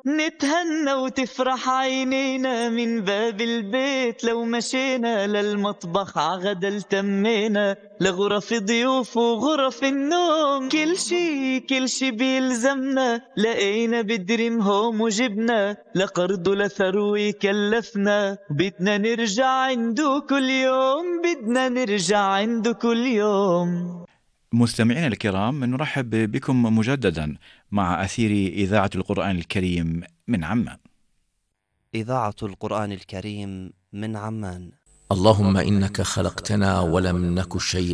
نتهنى وتفرح عينينا من باب البيت، لو مشينا للمطبخ عغدا التمينا، لغرف ضيوف وغرف النوم، كل شي بيلزمنا لقينا بدريم هوم وجبنا، لقرض لثروي كلفنا، بدنا نرجع عنده كل يوم، بدنا نرجع عنده كل يوم. مستمعينا الكرام، نرحب بكم مجددا مع أثير إذاعة القرآن الكريم من عمان. إذاعة القرآن الكريم من عمان. اللهم إنك خلقتنا ولم نك شيئا